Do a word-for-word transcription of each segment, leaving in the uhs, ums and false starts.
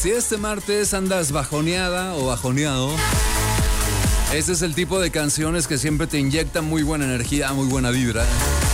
Si este martes andas bajoneada o bajoneado, ese es el tipo de canciones que siempre te inyectan muy buena energía, muy buena vibra.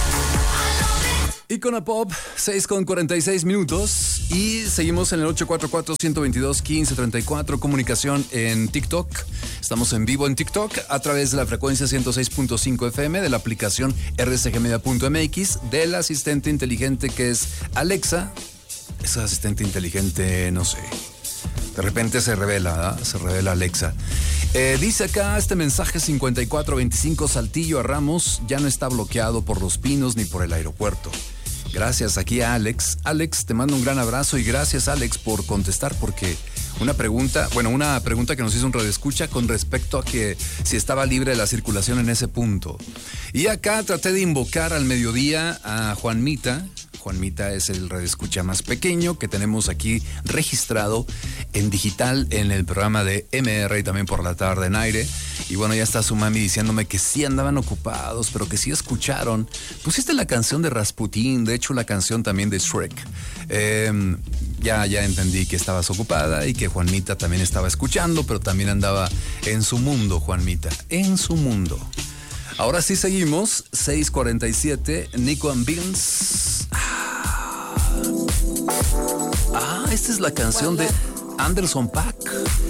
Icona Pop, seis con cuarenta y seis minutos. Y seguimos en el ocho cuatro cuatro, uno dos dos, uno cinco tres cuatro. Comunicación en TikTok. Estamos en vivo en TikTok a través de la frecuencia ciento seis punto cinco F M, de la aplicación r c g media punto m x, del asistente inteligente que es Alexa. Ese asistente inteligente, no sé, de repente se revela, ¿verdad? Se revela Alexa. Eh, dice acá este mensaje cincuenta y cuatro veinticinco, Saltillo a Ramos ya no está bloqueado por Los Pinos ni por el aeropuerto. Gracias aquí a Alex. Alex, te mando un gran abrazo y gracias, Alex, por contestar, porque una pregunta, bueno, una pregunta que nos hizo un radioescucha con respecto a que si estaba libre la circulación en ese punto. Y acá traté de invocar al mediodía a Juanmita. Juanmita es el radioescucha más pequeño que tenemos aquí registrado en digital en el programa de M R y también por la tarde en aire. Y bueno, ya está su mami diciéndome que sí andaban ocupados, pero que sí escucharon. Pusiste la canción de Rasputín, de hecho la canción también de Shrek. Eh, ya, ya entendí que estabas ocupada y que Juanmita también estaba escuchando, pero también andaba en su mundo, Juanmita, en su mundo. Ahora sí seguimos, seis cuarenta y siete, Nico and Beans. Ah, esta es la canción de Anderson .Paak.